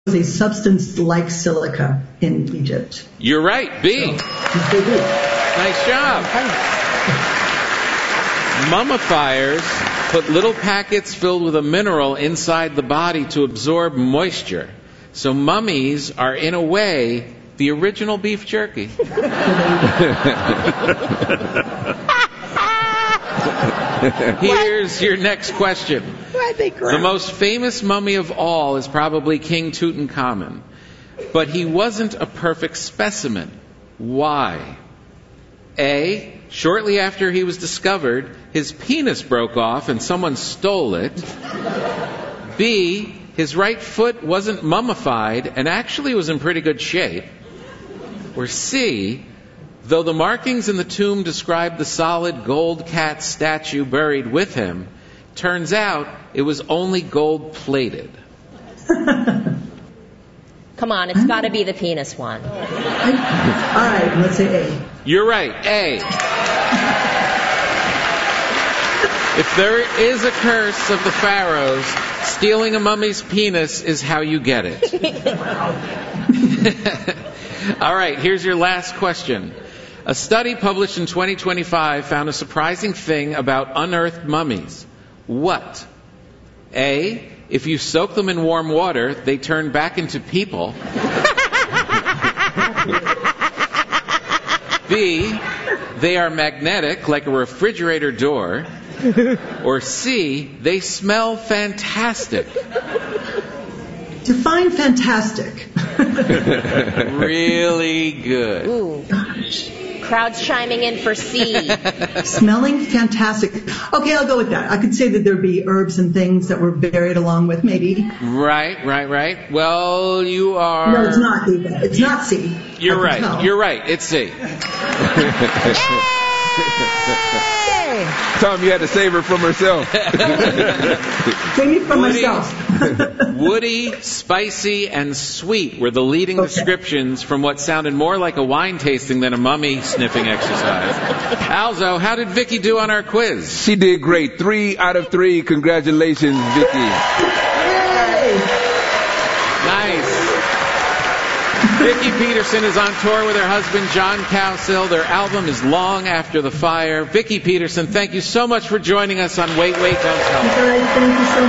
a substance like silica in Egypt. You're right, B. So, nice job. Mummifiers put little packets filled with a mineral inside the body to absorb moisture. So mummies are, in a way, the original beef jerky. Here's your next question. The most famous mummy of all is probably King Tutankhamun. But he wasn't a perfect specimen. Why? A. Shortly after he was discovered, his penis broke off and someone stole it. B. His right foot wasn't mummified and actually was in pretty good shape. Or C. Though the markings in the tomb describe the solid gold cat statue buried with him, turns out it was only gold-plated. Come on, it's got to be the penis one. all right, let's say A. You're right, A. If there is a curse of the pharaohs, stealing a mummy's penis is how you get it. All right, here's your last question. A study published in 2025 found a surprising thing about unearthed mummies. What? A. If you soak them in warm water, they turn back into people. B. They are magnetic, like a refrigerator door. Or C. They smell fantastic. Define fantastic. Really good. Ooh. Crowd's chiming in for C. Smelling fantastic. Okay, I'll go with that. I could say that there'd be herbs and things that were buried along with, maybe. Right. Well, you are... No, it's not, Eva. It's not C. You're right. You're right. It's C. Tom, you had to save her from herself. Save me from myself. Woody, spicy, and sweet were the leading descriptions from what sounded more like a wine tasting than a mummy sniffing exercise. Alzo, how did Vicky do on our quiz? She did great. 3 out of 3. Congratulations, Vicky. Yay! Nice. Vicki Peterson is on tour with her husband, John Cowsill. Their album is Long After the Fire. Vicki Peterson, thank you so much for joining us on Wait, Don't Tell Me. Thank you so much.